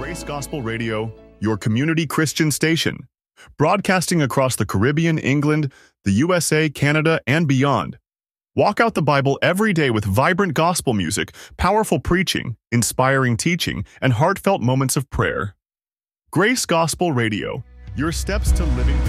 Grace Gospel Radio, your community Christian station, broadcasting across the Caribbean, England, the USA, Canada, and beyond. Walk out the Bible every day with vibrant gospel music, powerful preaching, inspiring teaching, and heartfelt moments of prayer. Grace Gospel Radio, your steps to living